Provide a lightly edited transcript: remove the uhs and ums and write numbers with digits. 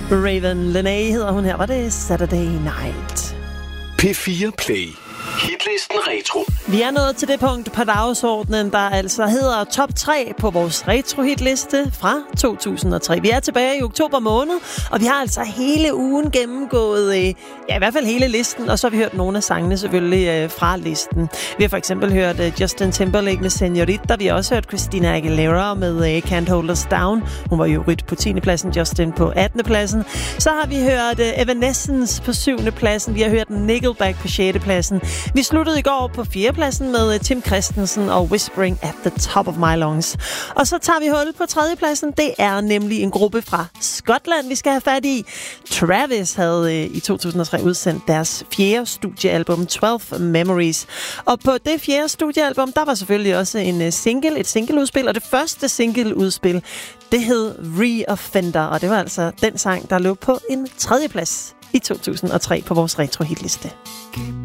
Raven Lenae hedder hun her. Var det Saturday Night? P4 Play. Hitlisten Retro. Vi er nået til det punkt på dagsordenen, der altså hedder top 3 på vores retro-hitliste fra 2003. Vi er tilbage i oktober måned, og vi har altså hele ugen gennemgået, i hvert fald hele listen, og så har vi hørt nogle af sangene selvfølgelig fra listen. Vi har for eksempel hørt Justin Timberlake med Señorita. Vi har også hørt Christina Aguilera med Can't Hold Us Down. Hun var jo rydt på 10. pladsen, Justin på 18. pladsen. Så har vi hørt Evanescence på 7. pladsen. Vi har hørt Nickelback på 6. pladsen. Vi sluttede i går på 4. pladsen med Tim Christensen og Whispering at the Top of My Lungs. Og så tager vi hul på 3. pladsen. Det er nemlig en gruppe fra Skotland, vi skal have fat i. Travis havde i 2003 udsendt deres 4. studiealbum 12 Memories. Og på det 4. studiealbum, der var selvfølgelig også et singleudspil. Og det første singleudspil, det hed Reoffender. Og det var altså den sang, der lå på en 3. plads i 2003 på vores retro-hitliste.